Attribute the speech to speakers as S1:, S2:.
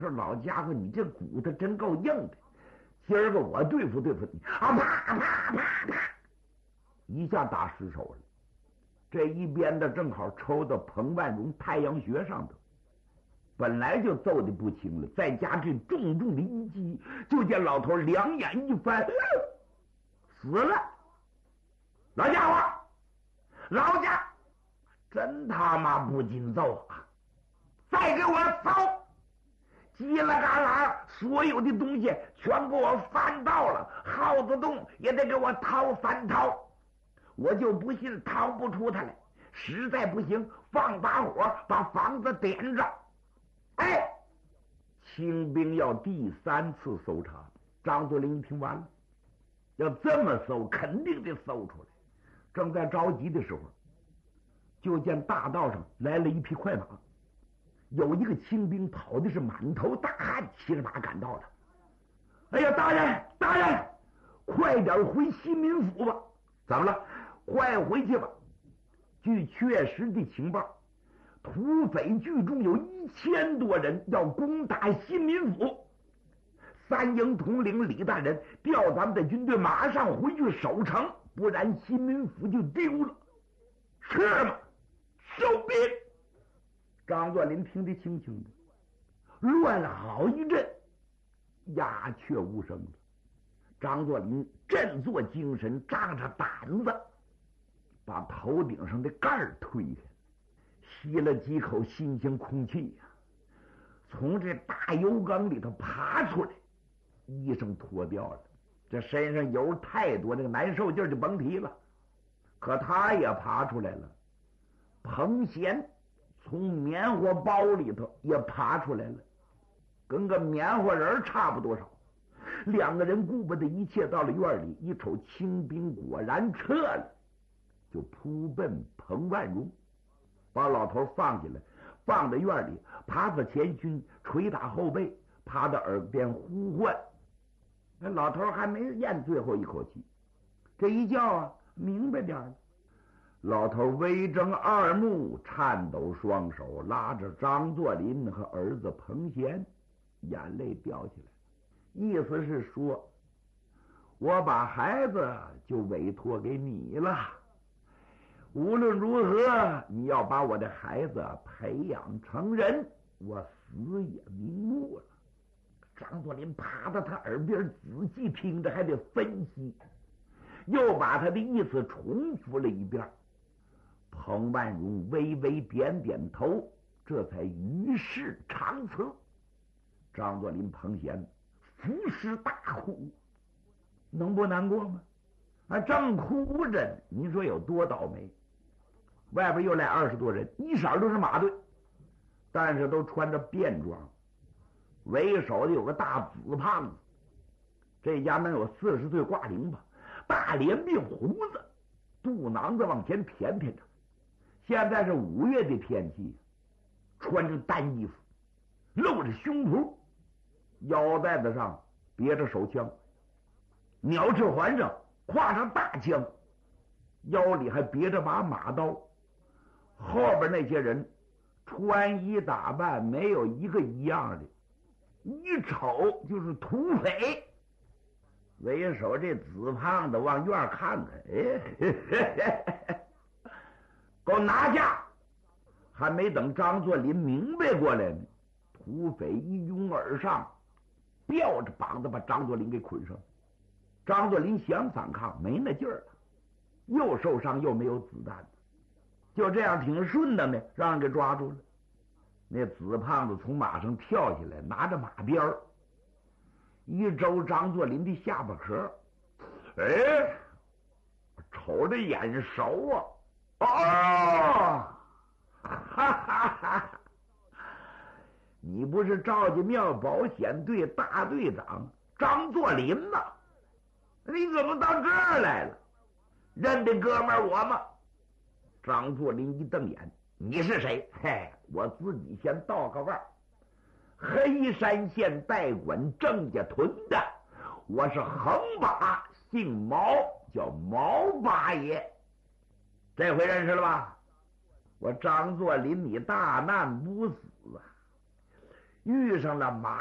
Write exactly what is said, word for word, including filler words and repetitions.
S1: 说老家伙，你这骨头真够硬的，今儿个我对付对付你啊！啪啪啪啪，一下打失手了。这一鞭子正好抽到彭万荣太阳穴上头，本来就揍得不轻了，再加这重重的一击，就见老头两眼一翻，死了。老家伙，老家真他妈不禁揍啊！再给我搜！叽啦嘎啦，所有的东西全给我翻到了，耗子洞也得给我掏三掏，我就不信掏不出它来。实在不行，放把火把房子点着。哎，清兵要第三次搜查。张作霖听完了，要这么搜，肯定得搜出来。正在着急的时候，就见大道上来了一匹快马。有一个清兵跑的是满头大汗，骑着马赶到了。哎呀，大人大人，快点回西民府吧！怎么了？快回去吧！据确实的情报，土匪聚众有一千多人要攻打新民府。三营统领李大人调咱们的军队马上回去守城，不然新民府就丢了。是吗？收兵！张作霖听得清清的，乱了好一阵，鸦雀无声了。张作霖振作精神，仗着胆子，把头顶上的盖儿推开，吸了几口新鲜空气呀、啊，从这大油缸里头爬出来，衣裳脱掉了，这身上油太多，那个难受劲儿就甭提了。可他也爬出来了，彭贤从棉花包里头也爬出来了，跟个棉花人差不多少。两个人顾不得一切，到了院里，一瞅清兵果然撤了，就扑奔彭万荣，把老头放下来，放在院里，爬到前胸，捶打后背，趴到耳边呼唤。那老头还没咽最后一口气，这一叫啊，明白点了。老头微睁二目，颤抖双手拉着张作霖和儿子彭贤，眼泪掉下来，意思是说，我把孩子就委托给你了，无论如何你要把我的孩子培养成人，我死也瞑目了。张作霖趴到他耳边仔细听着，还得分析，又把他的意思重复了一遍。彭万荣微微点点头，这才于是长辞。张作霖、彭贤伏尸大哭，能不难过吗？啊，正哭着，您说有多倒霉？外边又来二十多人，一色都是马队，但是都穿着便装。为首的有个大紫胖子，这家能有四十岁挂零吧，大脸鬓胡子，肚囊子往前偏偏着。现在是五月的天气，穿着单衣服，露着胸脯，腰带子上别着手枪，鸟翅环上挎上大枪，腰里还别着把马刀。后边那些人穿衣打扮没有一个一样的，一瞅就是土匪。为首这紫胖子往院看看，哎，给我拿下！还没等张作霖明白过来呢，土匪一拥而上，吊着膀子把张作霖给捆上。张作霖想反抗，没那劲儿了，又受伤又没有子弹，就这样挺顺当的，让人给抓住了。那紫胖子从马上跳下来，拿着马鞭儿一周张作霖的下巴壳，哎，瞅着眼熟啊！哦，哈哈哈！你不是赵家庙保险队大队长张作霖吗？你怎么到这儿来了？认得哥们儿我吗？张作霖一瞪眼，你是谁？嘿，我自己先道个腕儿，黑山县代管郑家屯的，我是横把，姓毛，叫毛八爷。这回认识了吧？我张作霖，你大难不死啊！ 遇上了马